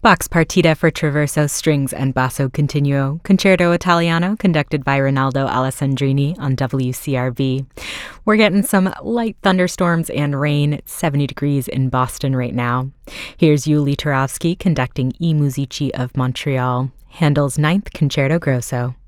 Vox Partita for Traverso Strings and Basso Continuo, Concerto Italiano, conducted by Ronaldo Alessandrini on WCRV. We're getting some light thunderstorms and rain. It's 70 degrees in Boston right now. Here's Yuli Turovsky conducting I Musici of Montreal, Handel's Ninth Concerto Grosso.